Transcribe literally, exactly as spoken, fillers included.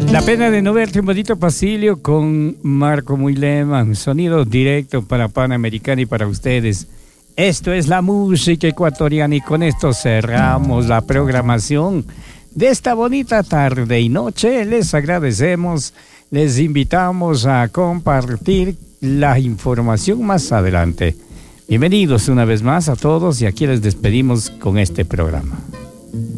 La pena de no verte, un bonito pasillo con Marco Muilema, sonido directo para Panamericana y para ustedes. Esto es la música ecuatoriana y con esto cerramos la programación de esta bonita tarde y noche. Les agradecemos, les invitamos a compartir la información más adelante. Bienvenidos una vez más a todos y aquí les despedimos con este programa.